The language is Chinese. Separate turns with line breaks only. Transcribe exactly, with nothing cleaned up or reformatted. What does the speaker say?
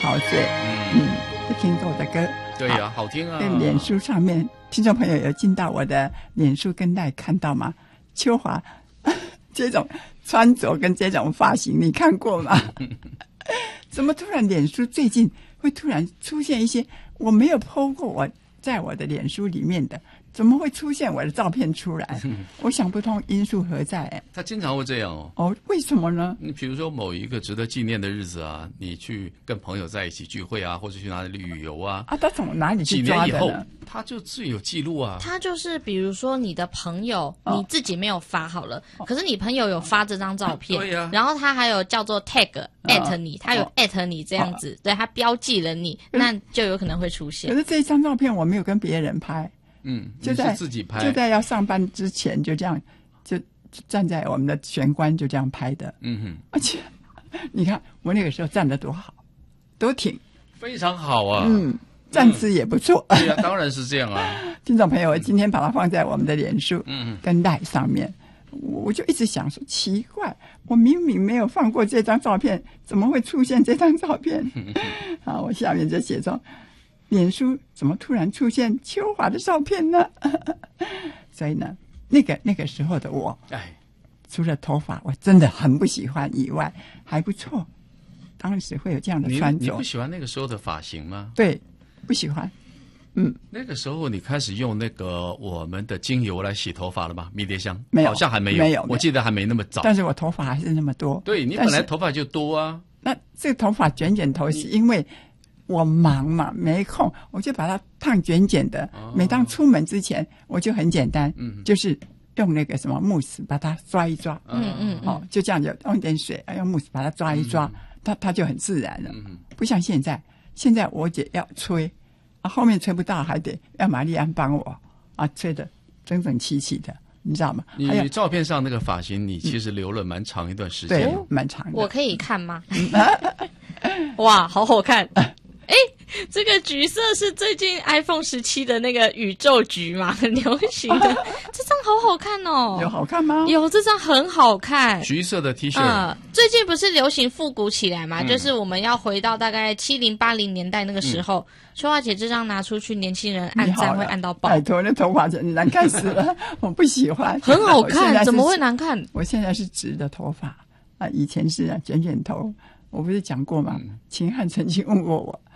陶醉。嗯，嗯听过我的歌。
对呀、啊，好听啊。
在脸书上面，听众朋友有进到我的脸书跟赖看到吗？秋华这种穿着跟这种发型，你看过吗？怎么突然脸书最近会突然出现一些我没有 po 过我在我的脸书里面的，怎么会出现我的照片出来？我想不通因素何在、欸。
他经常会这样哦。
哦，为什么呢？
你比如说某一个值得纪念的日子啊，你去跟朋友在一起聚会啊，或者去哪里旅游啊，
啊，他从哪里去
几
抓的呢？
年以后，他就自有记录啊。
他就是比如说你的朋友、
哦、
你自己没有发好了、哦、可是你朋友有发这张照片、
啊、对呀、啊，
然后他还有叫做 tag at 你、哦、他有 at 你这样子、哦、对，他标记了你、嗯、那就有可能会出现。
可是这一张照片我没有跟别人拍，
嗯，
就在
自己拍，
就在要上班之前就这样就站在我们的玄关就这样拍的。
嗯哼，
而且你看我那个时候站得多好，多挺，
非常好啊。
嗯，站姿也不错。
嗯、对啊，当然是这样啊。
听众朋友，我今天把它放在我们的脸书
嗯
跟赖上面，我就一直想说奇怪，我明明没有放过这张照片，怎么会出现这张照片？好，我下面就写说，脸书怎么突然出现秋华的照片呢？所以呢，那个那个时候的我，
哎，
除了头发我真的很不喜欢以外，还不错。当时会有这样的穿着。
你你不喜欢那个时候的发型吗？
对，不喜欢。嗯，
那个时候你开始用那个我们的精油来洗头发了吗？迷迭香
没有，
好像还没有，
没有，
我记得还没那么早。
但是我头发还是那么多。
对，你本来头发就多啊。
那这个头发卷卷头是因为我忙嘛，没空，我就把它烫卷卷的。哦、每当出门之前，我就很简单，嗯，就是用那个什么慕斯把它抓一抓，
嗯嗯，
哦，就这样就用一点水，用慕斯把它抓一抓，嗯、它它就很自然了。
嗯，
不像现在，现在我姐要吹。啊，后面吹不到，还得要玛丽安帮我啊，吹得整整齐齐的，你知道吗？
你照片上那个发型，你其实留了蛮长一段时间，
对，蛮长的。
我可以看吗？哇，好好看！哎，这个橘色是最近 iPhone 十七的那个宇宙橘嘛，很流行的。这张好好看哦，
有好看吗？
有，这张很好看。
橘色的 T 恤，
嗯，最近不是流行复古起来嘛？嗯、就是我们要回到大概七零八零年代那个时候。嗯，秋华姐这张拿出去，年轻人按赞会按到爆。
拜托，那头发真难看死了，我不喜欢。
很好看，怎么会难看？
我现在是直的头发啊，以前是啊卷卷头。我不是讲过吗？秦汉曾经问过我。